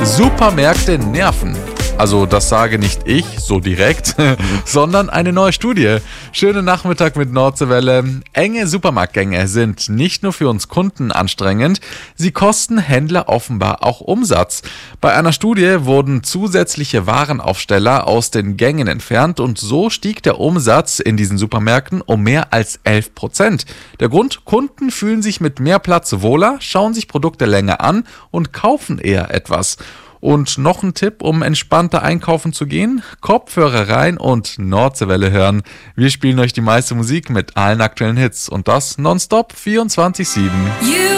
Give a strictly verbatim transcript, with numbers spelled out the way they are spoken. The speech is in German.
Supermärkte nerven. Also das sage nicht ich so direkt, sondern eine neue Studie. Schönen Nachmittag mit Nordseewelle. Enge Supermarktgänge sind nicht nur für uns Kunden anstrengend, sie kosten Händler offenbar auch Umsatz. Bei einer Studie wurden zusätzliche Warenaufsteller aus den Gängen entfernt und so stieg der Umsatz in diesen Supermärkten um mehr als elf Prozent. Der Grund: Kunden fühlen sich mit mehr Platz wohler, schauen sich Produkte länger an und kaufen eher etwas. Und noch ein Tipp, um entspannter einkaufen zu gehen: Kopfhörer rein und Nordseewelle hören. Wir spielen euch die meiste Musik mit allen aktuellen Hits und das nonstop vierundzwanzig sieben.